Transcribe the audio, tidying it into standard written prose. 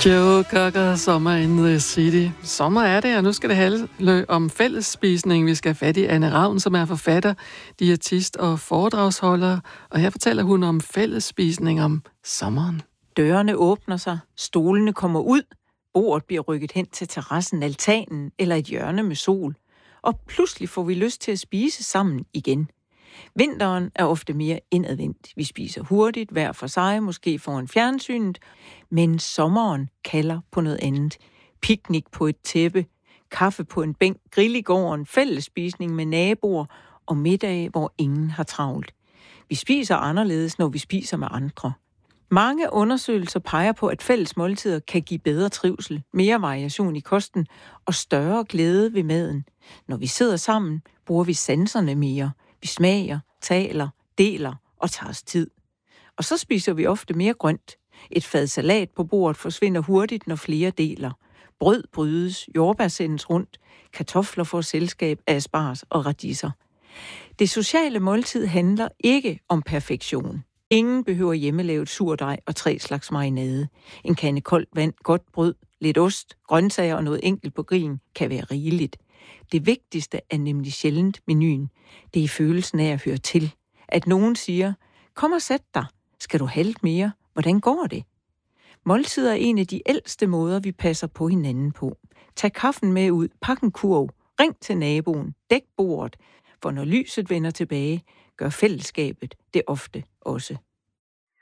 Joe Cocker, Summer in the City. Sommer er det, og nu skal det handle om fællesspisning. Vi skal have fat i Anne Ravn, som er forfatter, diætist og foredragsholder. Og her fortæller hun om fællesspisning om sommeren. Dørene åbner sig, stolene kommer ud, bordet bliver rykket hen til terrassen, altanen eller et hjørne med sol. Og pludselig får vi lyst til at spise sammen igen. Vinteren er ofte mere indadvendt. Vi spiser hurtigt, hver for sig, måske foran fjernsynet. Men sommeren kalder på noget andet. Piknik på et tæppe, kaffe på en bænk, grill i gården, fællesspisning med naboer og middag, hvor ingen har travlt. Vi spiser anderledes, når vi spiser med andre. Mange undersøgelser peger på, at fælles måltider kan give bedre trivsel, mere variation i kosten og større glæde ved maden. Når vi sidder sammen, bruger vi sanserne mere. Vi smager, taler, deler og tager os tid. Og så spiser vi ofte mere grønt. Et fad salat på bordet forsvinder hurtigt, når flere deler. Brød brydes, jordbær sendes rundt, kartofler får selskab af asparges og radiser. Det sociale måltid handler ikke om perfektion. Ingen behøver hjemmelavet surdej og 3 slags marinade. En kande koldt vand, godt brød, lidt ost, grøntsager og noget enkelt på grillen kan være rigeligt. Det vigtigste er nemlig sjældent menuen. Det er følelsen af at høre til. At nogen siger, kom og sæt dig. Skal du have lidt mere? Hvordan går det? Måltider er en af de ældste måder, vi passer på hinanden på. Tag kaffen med ud, pak en kurv, ring til naboen, dæk bordet. For når lyset vender tilbage, gør fællesskabet det ofte også.